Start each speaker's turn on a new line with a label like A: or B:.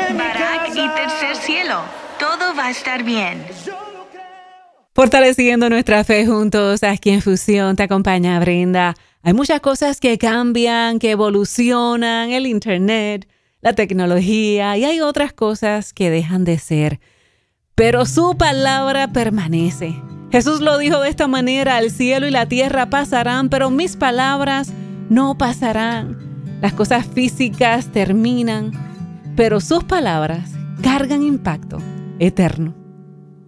A: Barak y Tercer Cielo, todo va a estar bien.
B: Fortaleciendo nuestra fe juntos, aquí en Fusión te acompaña Brenda. Hay muchas cosas que cambian, que evolucionan, el internet, la tecnología, y hay otras cosas que dejan de ser. Pero su palabra permanece. Jesús lo dijo de esta manera: el cielo y la tierra pasarán, pero mis palabras no pasarán. Las cosas físicas terminan, pero sus palabras cargan impacto eterno.